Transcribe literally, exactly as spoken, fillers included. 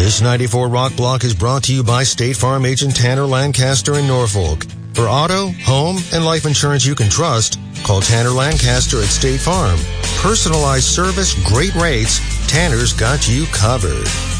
This ninety-four Rock Block is brought to you by State Farm agent Tanner Lancaster in Norfolk. For auto, home, and life insurance you can trust, call Tanner Lancaster at State Farm. Personalized service, great rates. Tanner's got you covered.